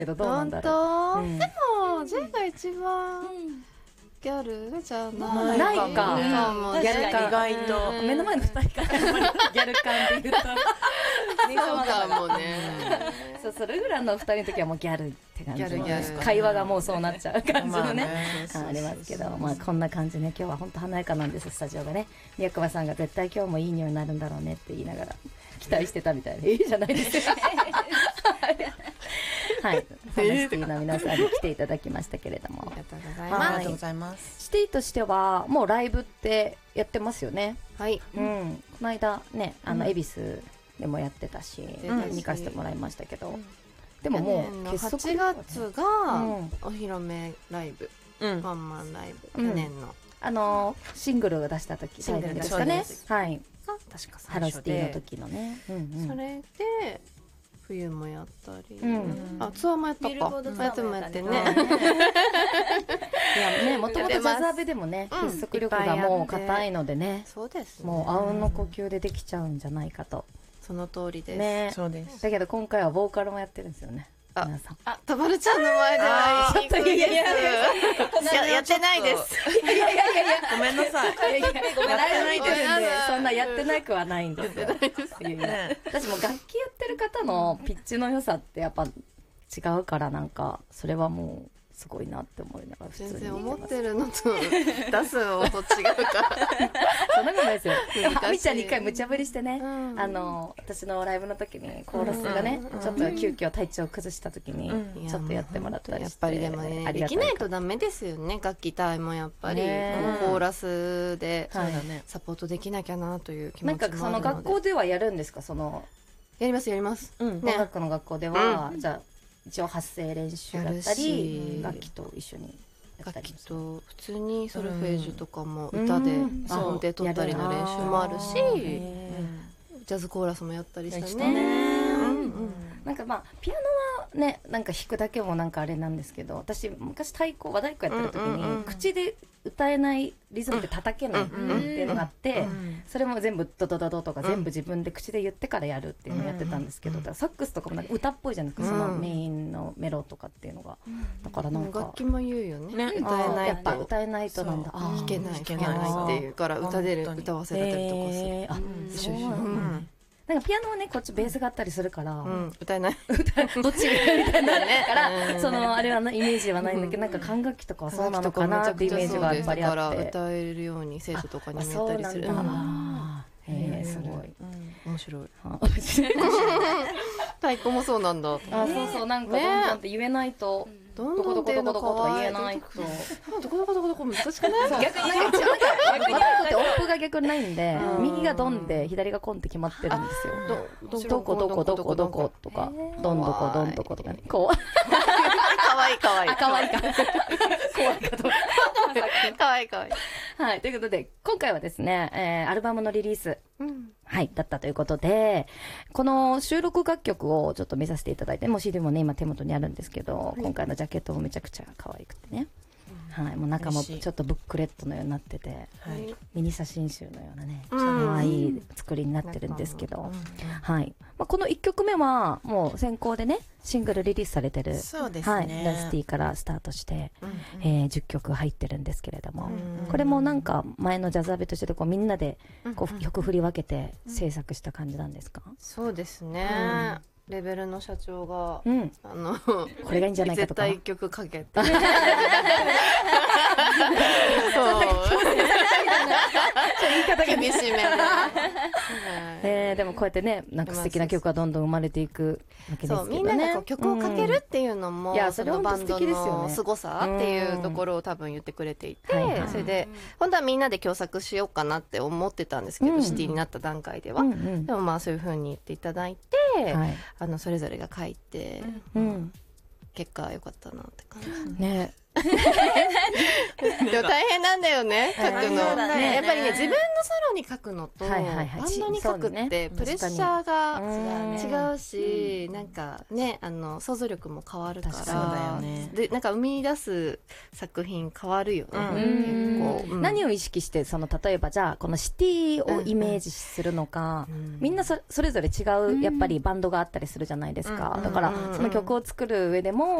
けどどうなんだろう。 本当、でも J が一番ギャルじゃないないかもギャル感意外と目の前の2人からやっぱりギャル感って言うとそうかもね。 そうそれぐらいの2人の時はもうギャルって感じのギャル会話がもうそうなっちゃう感じのね、 まあありますけど、まあこんな感じね。今日は本当華やかなんです。スタジオがね、宮久保さんが絶対今日もいい匂いになるんだろうねって言いながら期待してたみたいで、いいじゃないですか。はい、ファナシティの皆さんに来ていただきましたけれども、 ありがとうございあます。 りがとうございます。 シティとしてはもうライブってやってますよね。 はい。 この間ね、恵比寿でもやってたし、 ん見かせてもらいましたけど、でももう結束 8月がお披露目ライブ、 うんワンマンライブ、去年のシングルを出した時、 シングルですかね。はい。 が確かハロ最初で、 シティの時のね。 それで冬もやったり、 うんあ、ツアーもやったか、 ビルボードツアーもやったねやってね。 いやね、もともとジャズアベでもね、結束力がもう硬いのでね、 そうですね。 もうあうんの呼吸でできちゃうんじゃないかと。 その通りです。 ね。 そうです。 だけど今回はボーカルもやってるんですよね。 あ皆さん。 あ、たばるちゃんの前では言いにくいです。やってないです。 ごめんなさい。 ごめんなさい。 ないですそんなやってなくはないんですよ。いやいやね私も楽器やってる方のピッチの良さってやっぱ違うから、なんかそれはもうすごいなって思いながら普通に全見てます。 然思ってるのと出す音違うから。 そんなことないですよ。 難しいみっちゃんに一回無茶ぶりしてね、 うん私のライブの時にコーラスがね、ちょっと急遽体調を崩した時にいやちょっとやってもらったりして、 やっぱりでもね、 ありがたできないとダメですよね。楽器隊もやっぱり、 ねこのコーラスではいサポートできなきゃなという気な持ちもあるので。 んかその学校ではやるんですか、そのやりますやります。 音楽の学校では、じゃあ一応発声練習だったやるりし楽器と一緒にやった楽器りと普通にソルフェージュとかも歌でうん音程取ったりの練習もあるし、ジャズコーラスもやったりしたね。 なんかまあピアノはね、なんか弾くだけもなんかあれなんですけど、私昔和太鼓やってる時に口で歌えないリズムって叩けないっていうのがあって、それも全部ドドドドとか全部自分で口で言ってからやるっていうのをやってたんですけど、だからサックスとかもなんか歌っぽいじゃないですか、そのメインのメロとかっていうのが、だからなんか楽器も言うよね。 ね歌えないやっぱと歌えないとなんだ、 そうあー弾けない弾けないっていうから歌でる本当に歌わせられたりとかする。 あ、そう一緒なんだ。なんかピアノはねこっちベースがあったりするから、 歌えない。 どっちがみたいになるからそのあれはイメージはないんだけど、なんか管楽器とかはそうなのかなってイメージがやっぱりあだからって、 歌えるように生徒とかにもそうなんやったりする。 だ。へえ、すごい。 面白い。 あ太鼓もそうなんだ。 そうそう、なんかどんどんって言えないと、 どんどこどこどんっていうのどこどこと可愛は言えないと。 どこどこどこどこ難しくない？ 逆に逆に和太鼓って音符が逆にないんで、右がドンで左がコンって決まってるんですよ。どこどこどこどことか、どんどこどんどことかね。こう。 可愛い可愛い。 可愛いか。怖いかと。 可愛い可愛い。 はい、ということで今回はですね、アルバムのリリース、はい、だったということで、この収録楽曲をちょっと見させていただいて、もう CD もね今手元にあるんですけど、今回のジャケットもめちゃくちゃ可愛くてね、はい、もう中もちょっとブックレットのようになってて、 はいミニ写真集のようなね可愛い作りになってるんですけど、はい、まあ、この1曲目はもう先行でねシングルリリースされてる、 そうですはい、 ね。 ラスティからスタートして、10曲入ってるんですけれども、これもなんか前のジャズアベとしてこうみんなでこう曲振り分けて制作した感じなんですか？ そうですね。レベルの社長がうん、これがいいんじゃないかとか絶対一曲かけて。そう。言い方厳しめで。 でもこうやってねなんか素敵な曲がどんどん生まれていくわけですけどね。 そう、みんなでこう曲をかけるっていうのも、 いやそのバンドそれ本当素敵ですよねの凄さっていうところを多分言ってくれていて、 はいはいそれで本当はみんなで共作しようかなって思ってたんですけど、シティになった段階では、でもまあそういう風に言っていただいて、 はい、 それぞれが書いて、 うん、 結果良かったなって感じ。 ねでも大変なんだよね、書くの。 そうだねやっぱりね、自分のソロに書くのと、バンドに書くってプレッシャーが違うし、なんかね、想像力も変わるから、 そうだよね。 で、なんか生み出す作品変わるよね、結構。 何を意識して、例えばじゃあ、このシティをイメージするのか、みんなそれぞれ違う、やっぱりバンドがあったりするじゃないですか。だから、その曲を作る上でも、